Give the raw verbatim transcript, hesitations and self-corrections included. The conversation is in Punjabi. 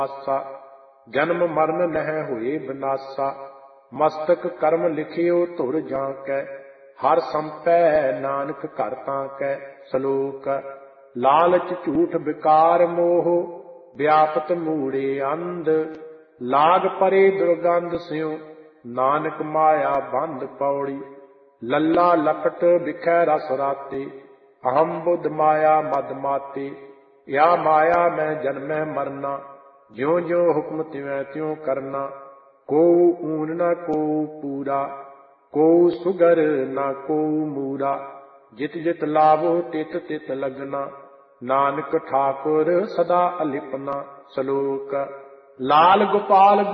ਆਸਾ। ਜਨਮ ਮਰਨ ਨਹਿ ਹੋਏ ਬਿਨਾਸਾ। ਮਸਤਕ ਕਰਮ ਲਿਖਿਓ ਧੁਰ ਜਾਂ ਕੈ। ਹਰ ਸੰਪੈ ਨਾਨਕ ਘਰ ਤਾਂ ਕੈ। ਸਲੋਕ। ਲਾਲਚ ਝੂਠ ਵਿਕਾਰ ਮੋਹ ਵਿਆਪਤ ਮੂੜੇ ਅੰਧ। ਲਾਗ ਪਰੇ ਦੁਰਗੰਧ ਸਿਉ ਨਾਨਕ ਮਾਇਆ ਬੰਧ ਪੌੜੀ। ਲੱਲਾ ਲਪਟ ਵਿਖੈ ਰਸ ਰਾਤੇ ਅਹੰ ਬੁੱਧ ਮਾਇਆ ਮਦ ਮਾਤੇ। ਯਾ ਮਾਇਆ ਮੈਂ ਜਨਮੈ ਮਰਨਾ ਜਿਉ ਜਿਉ ਹੁਕਮ ਤਿਵੈ ਤਿਉ ਕਰਨਾ। ਕੋਉ ਊਨ ਨ ਕੋਉ ਪੂਰਾ ਕੋਉ ਸੁਗਰ ਨ ਕੋਉ ਮੂਰਾ। ਜਿਤ ਜਿਤ ਲਾਵੋ ਤਿਤ ਤਿਤ ਲਗਨਾ ਨਾਨਕ ਠਾਕੁਰ ਸਦਾ ਅਲਿਪਨਾ। ਸਲੋਕ। ਲਾਲ ਗੋਪਾਲ